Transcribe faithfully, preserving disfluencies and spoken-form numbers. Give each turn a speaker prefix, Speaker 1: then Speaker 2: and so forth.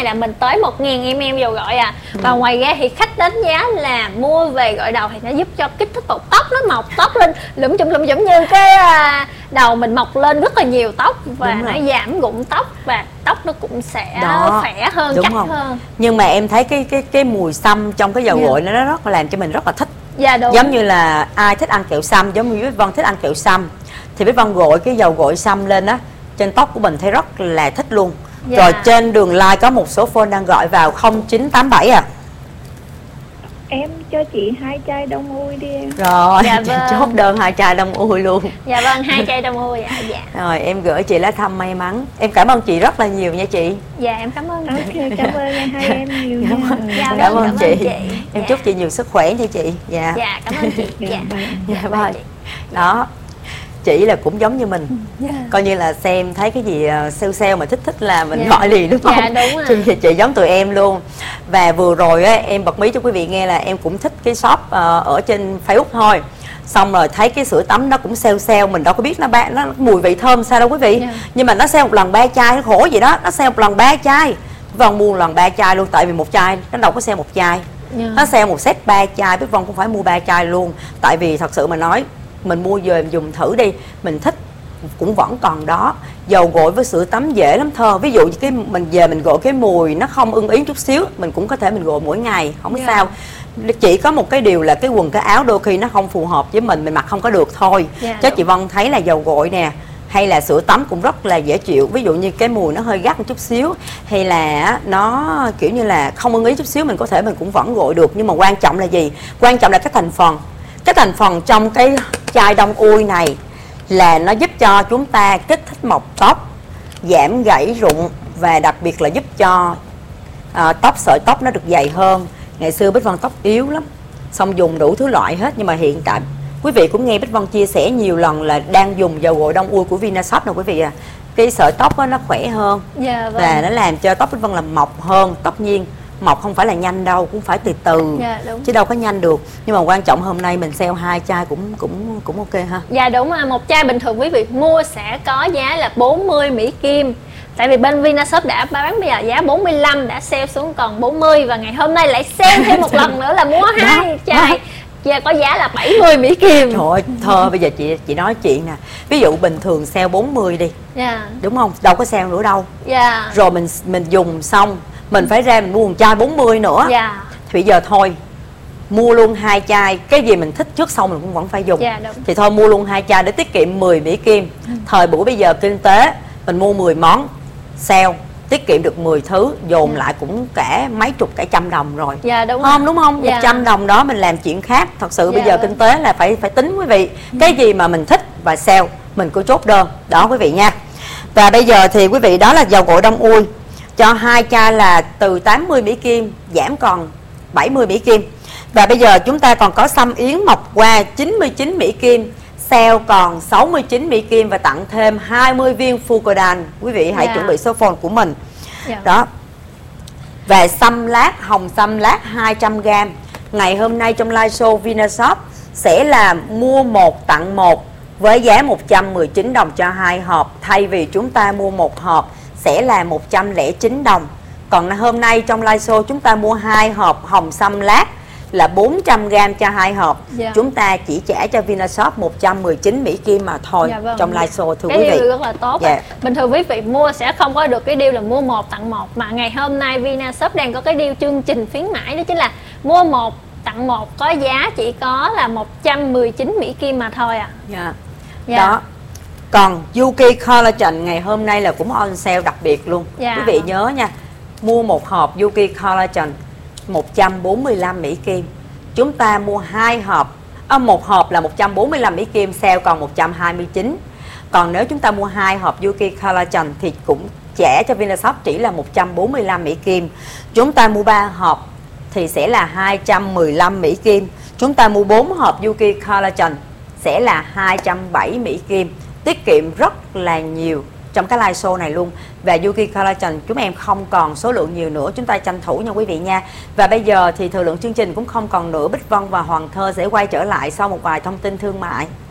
Speaker 1: này là mình tới một nghìn mi li lít dầu gội à. Và ừ. ngoài ra thì khách đánh giá là mua về gội đầu thì nó giúp cho kích thích bột tóc, nó mọc tóc lên lụm chụm lụm chụm như cái đầu mình mọc lên rất là nhiều tóc, và nó giảm rụng tóc và tóc nó cũng sẽ đó, khỏe hơn, chắc không? hơn.
Speaker 2: Nhưng mà em thấy cái cái cái mùi xăm trong cái dầu yeah. gội nó rất là làm cho mình rất là thích.
Speaker 1: Dạ đúng.
Speaker 2: Giống như là ai thích ăn kẹo xăm, giống như Bích Vân thích ăn kẹo xăm thì Bích Vân gội cái dầu gội xăm lên á trên tóc của mình thấy rất là thích luôn. Dạ. Rồi trên đường live có một số phone đang gọi vào không chín tám bảy à.
Speaker 3: Em cho chị hai chai đông ui đi em.
Speaker 2: Rồi,
Speaker 1: dạ vâng.
Speaker 2: chốt đơn hai chai đông ui luôn.
Speaker 1: Dạ vâng, hai chai đông ui ạ. Dạ.
Speaker 2: Rồi em gửi chị lá thăm may mắn. Em cảm ơn chị rất là nhiều nha chị.
Speaker 1: Dạ em cảm ơn.
Speaker 3: Okay, cảm ơn hai em nhiều
Speaker 2: cảm ơn,
Speaker 1: dạ,
Speaker 2: cảm,
Speaker 1: cảm
Speaker 2: ơn
Speaker 1: ơn
Speaker 2: chị.
Speaker 1: chị.
Speaker 2: Em
Speaker 1: dạ.
Speaker 2: chúc chị nhiều sức khỏe nha chị. Dạ.
Speaker 1: Dạ cảm ơn chị. Dạ.
Speaker 2: Dạ vâng. Đó. Chị là cũng giống như mình, yeah. coi như là xem thấy cái gì sale sale mà thích thích là mình yeah. gọi liền đúng không?
Speaker 1: Dạ đúng rồi.
Speaker 2: Chị, chị giống tụi em luôn. Và vừa rồi á, em bật mí cho quý vị nghe là em cũng thích cái shop uh, ở trên Facebook thôi. Xong rồi thấy cái sữa tắm nó cũng sale sale, mình đâu có biết nó bán nó mùi vị thơm sao đâu quý vị. Yeah. Nhưng mà nó sale một lần ba chai, nó khổ vậy đó, nó sale một lần ba chai. Vân mua lần ba chai luôn, tại vì một chai nó đâu có sale một chai. Yeah. Nó sale một set ba chai, Bích Vân cũng phải mua ba chai luôn. Tại vì thật sự mà nói mình mua về mình dùng thử đi, mình thích cũng vẫn còn đó. Dầu gội với sữa tắm dễ lắm thơ. Ví dụ cái mình về mình gội cái mùi nó không ưng ý chút xíu, mình cũng có thể mình gội mỗi ngày, không có yeah. sao. Chỉ có một cái điều là cái quần cái áo đôi khi nó không phù hợp với mình, mình mặc không có được thôi. Yeah, chứ đúng. Chị Vân thấy là dầu gội nè hay là sữa tắm cũng rất là dễ chịu. Ví dụ như cái mùi nó hơi gắt một chút xíu, hay là nó kiểu như là không ưng ý chút xíu, mình có thể mình cũng vẫn gội được. Nhưng mà quan trọng là gì? Quan trọng là cái thành phần. Cái thành phần trong cái chai đông ui này là nó giúp cho chúng ta kích thích mọc tóc, giảm gãy rụng, và đặc biệt là giúp cho à, tóc sợi tóc nó được dày hơn. Ngày xưa Bích Vân tóc yếu lắm, xong dùng đủ thứ loại hết, nhưng mà hiện tại quý vị cũng nghe Bích Vân chia sẻ nhiều lần là đang dùng dầu gội đông ui của Vinashop nè quý vị à. Cái sợi tóc đó, nó khỏe hơn,
Speaker 1: dạ, vâng.
Speaker 2: và nó làm cho tóc Bích Vân là mọc hơn. Tất nhiên mọc không phải là nhanh đâu, cũng phải từ từ, dạ, chứ đâu có nhanh được. Nhưng mà quan trọng hôm nay mình sale hai chai cũng cũng cũng ok ha.
Speaker 1: Dạ đúng rồi, một chai bình thường quý vị mua sẽ có giá là bốn mươi Mỹ Kim. Tại vì bên Vinashop đã bán bây giờ giá bốn mươi lăm, đã sale xuống còn bốn mươi, và ngày hôm nay lại sale thêm một lần nữa là mua hai chai và có giá là bảy mươi Mỹ Kim.
Speaker 2: Trời ơi, thơ bây giờ chị chị nói chuyện nè. Ví dụ bình thường sale bốn mươi đi, yeah. đúng không? Đâu có sale nữa đâu. Yeah. Rồi mình mình dùng xong mình phải ra mình mua một chai bốn mươi nữa. Yeah. Thì bây giờ thôi mua luôn hai chai, cái gì mình thích trước sau mình cũng vẫn phải dùng. Yeah, thì thôi mua luôn hai chai để tiết kiệm mười Mỹ Kim. Ừ. Thời buổi bây giờ kinh tế, mình mua mười món sale tiết kiệm được mười thứ, dồn yeah. lại cũng cả mấy chục cả trăm đồng rồi. Dạ đúng không? Đúng không? Dạ. một trăm đồng đó mình làm chuyện khác. Thật sự dạ. bây giờ kinh tế là phải phải tính quý vị. Ừ. Cái gì mà mình thích và sale mình cứ chốt đơn đó quý vị nha. Và bây giờ thì quý vị đó là dầu gội đông ui cho hai chai là từ tám mươi Mỹ Kim giảm còn bảy mươi Mỹ Kim. Và bây giờ chúng ta còn có xăm yến mọc qua chín mươi chín Mỹ Kim, sale còn sáu mươi chín Mỹ Kim, và tặng thêm hai mươi viên Fucodan. Quý vị hãy yeah. chuẩn bị số phone của mình. Yeah. Đó. Và xăm lát, hồng xăm lát hai trăm gam. Ngày hôm nay trong live show Vinashop sẽ là mua một tặng một với giá một trăm mười chín đồng cho hai hộp. Thay vì chúng ta mua một hộp sẽ là một trăm lẻ chín đồng. Còn hôm nay trong live show chúng ta mua hai hộp hồng xăm lát là bốn trăm gam cho hai hộp. Dạ. Chúng ta chỉ trả cho Vinashop một trăm mười chín Mỹ Kim mà thôi. Dạ, vâng. Trong live show thưa
Speaker 1: cái
Speaker 2: quý vị.
Speaker 1: Cái rất là tốt. Dạ. Bình thường quý vị mua sẽ không có được cái deal là mua một tặng một, mà ngày hôm nay Vinashop đang có cái deal chương trình khuyến mãi, đó chính là mua một tặng một có giá chỉ có là một trăm mười chín Mỹ Kim mà thôi à.
Speaker 2: Dạ. Dạ. Đó. Còn Yuki Collagen ngày hôm nay là cũng on sale đặc biệt luôn. Dạ. Quý vị nhớ nha, mua một hộp Yuki Collagen một trăm bốn mươi lăm Mỹ Kim. Chúng ta mua hai hộp, à, một hộp là một trăm bốn mươi lăm Mỹ Kim, sale còn một trăm hai mươi chín. Còn nếu chúng ta mua hai hộp Yuki Collagen thì cũng trả cho Vinashop chỉ là một trăm bốn mươi lăm Mỹ Kim. Chúng ta mua ba hộp thì sẽ là hai trăm mười lăm Mỹ Kim. Chúng ta mua bốn hộp Yuki Collagen sẽ là hai trăm bảy Mỹ Kim. Tiết kiệm rất là nhiều trong cái live show này luôn. Và Yuki Collagen chúng em không còn số lượng nhiều nữa, chúng ta tranh thủ nha quý vị nha. Và bây giờ thì thời lượng chương trình cũng không còn nữa. Bích Vân và Hoàng Thơ sẽ quay trở lại sau một vài thông tin thương mại.